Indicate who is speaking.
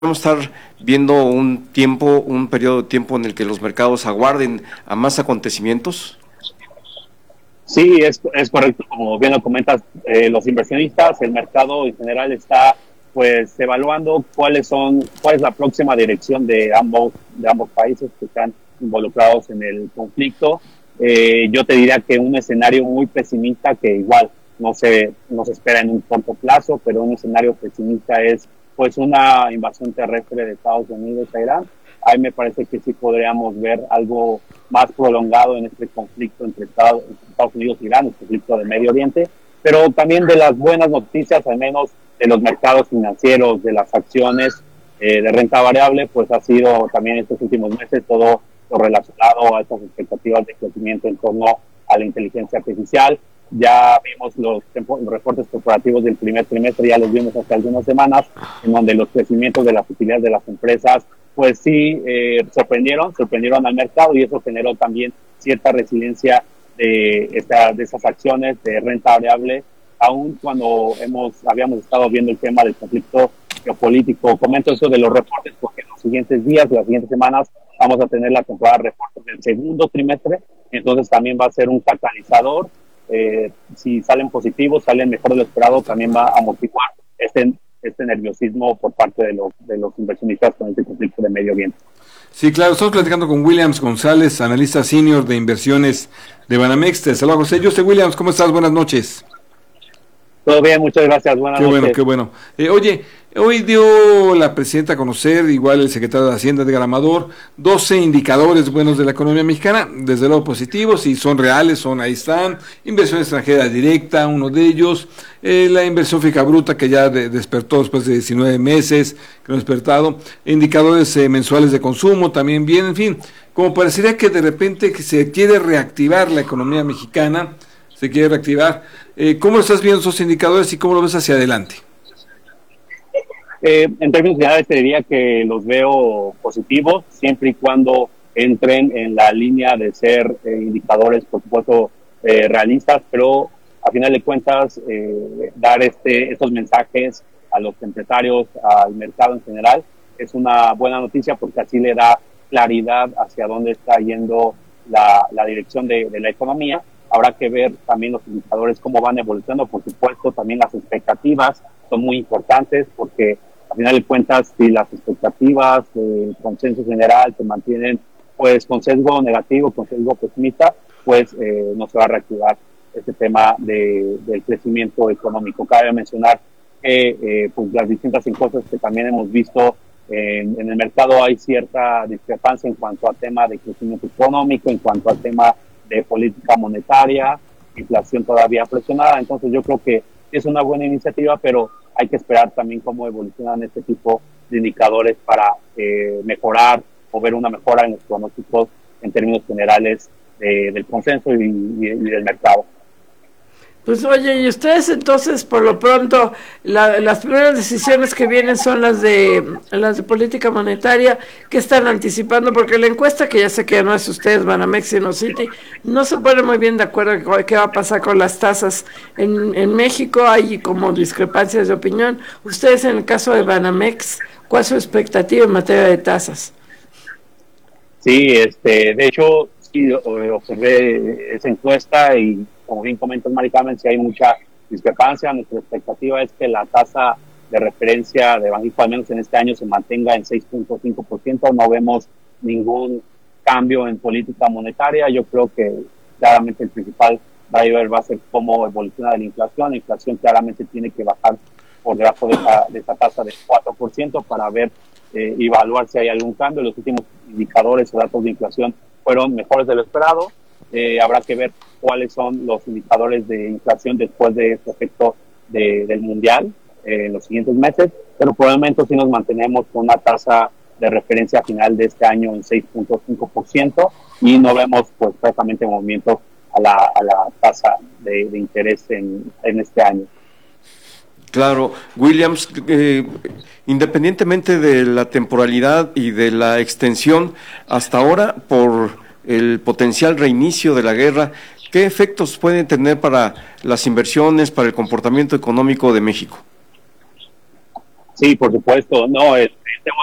Speaker 1: Vamos a estar viendo un periodo de tiempo en el que los mercados aguarden a más acontecimientos.
Speaker 2: Sí, es correcto, como bien lo comentas, los inversionistas, el mercado en general está pues evaluando cuál es la próxima dirección de ambos países que están involucrados en el conflicto. Yo te diría que un escenario muy pesimista que igual no se espera en un corto plazo, pero un escenario pesimista es pues una invasión terrestre de Estados Unidos a Irán. Ahí me parece que sí podríamos ver algo más prolongado en este conflicto entre Estados Unidos e Irán, el conflicto de Medio Oriente, pero también de las buenas noticias, al menos de los mercados financieros, de las acciones de renta variable, pues ha sido también estos últimos meses todo lo relacionado a estas expectativas de crecimiento en torno a la inteligencia artificial. Ya vimos los reportes corporativos del primer trimestre, ya los vimos hace algunas semanas, en donde los crecimientos de las utilidades de las empresas pues sí sorprendieron al mercado, y eso generó también cierta resiliencia de esas acciones de renta variable, aun cuando habíamos estado viendo el tema del conflicto geopolítico. Comento eso de los reportes porque en los siguientes días, las siguientes semanas, vamos a tener la temporada de reportes del segundo trimestre, entonces también va a ser un catalizador. Si salen positivos, salen mejor de lo esperado, también va a amortiguar este nerviosismo por parte de los inversionistas con este conflicto de Medio Oriente.
Speaker 3: Sí, claro, estamos platicando con Williams González, analista senior de inversiones de Banamex. Te saludo, José. José Williams, ¿cómo estás? Buenas noches.
Speaker 2: Todo bien, muchas gracias. Buenas noches.
Speaker 3: Qué bueno. Oye, hoy dio la presidenta a conocer, igual el secretario de Hacienda, Edgar Amador, 12 indicadores buenos de la economía mexicana, desde luego positivos, y son reales, ahí están. Inversión extranjera directa, uno de ellos. La inversión fija bruta, que ya despertó después de 19 meses, que no ha despertado. Indicadores mensuales de consumo, también bien, en fin. Como parecería que de repente que se quiere reactivar la economía mexicana, se quiere reactivar. ¿Cómo estás viendo esos indicadores y cómo lo ves hacia adelante?
Speaker 2: En términos generales te diría que los veo positivos, siempre y cuando entren en la línea de ser indicadores, por supuesto, realistas, pero a final de cuentas dar estos mensajes a los empresarios, al mercado en general, es una buena noticia porque así le da claridad hacia dónde está yendo la dirección de la economía. Habrá que ver también los indicadores, cómo van evolucionando. Por supuesto, también las expectativas son muy importantes porque, a final de cuentas, si las expectativas del consenso general se mantienen pues con sesgo negativo, con sesgo pesimista, pues no se va a reactivar este tema del crecimiento económico. Cabe mencionar que pues las distintas encuestas que también hemos visto en el mercado, hay cierta discrepancia en cuanto al tema de crecimiento económico, en cuanto al tema de política monetaria, inflación todavía presionada. Entonces yo creo que es una buena iniciativa, pero hay que esperar también cómo evolucionan este tipo de indicadores para mejorar o ver una mejora en los pronósticos en términos generales del consenso y del mercado.
Speaker 4: Pues oye, y ustedes entonces, por lo pronto, las primeras decisiones que vienen son las de política monetaria, que están anticipando, porque la encuesta, que ya sé que no es ustedes, Banamex, sino Citi, no se pone muy bien de acuerdo en qué va a pasar con las tasas en México. Hay como discrepancias de opinión. Ustedes, en el caso de Banamex, ¿cuál es su expectativa en materia de tasas?
Speaker 2: Sí, de hecho, sí, observé esa encuesta y, como bien comentas, Mari Carmen, si hay mucha discrepancia. Nuestra expectativa es que la tasa de referencia de Banxico, al menos en este año, se mantenga en 6.5%. No vemos ningún cambio en política monetaria. Yo creo que claramente el principal driver va a ser cómo evoluciona la inflación. La inflación claramente tiene que bajar por debajo de esa tasa de 4% para ver evaluar si hay algún cambio. Los últimos indicadores o datos de inflación fueron mejores de lo esperado. Habrá que ver cuáles son los indicadores de inflación después de este efecto del mundial en los siguientes meses, pero por el momento sí nos mantenemos con una tasa de referencia final de este año en 6.5% y no vemos pues prácticamente movimiento a la tasa de interés en este año.
Speaker 1: Claro, Williams, independientemente de la temporalidad y de la extensión, hasta ahora, por el potencial reinicio de la guerra, ¿qué efectos pueden tener para las inversiones, para el comportamiento económico de México?
Speaker 2: Sí, por supuesto. No, el tema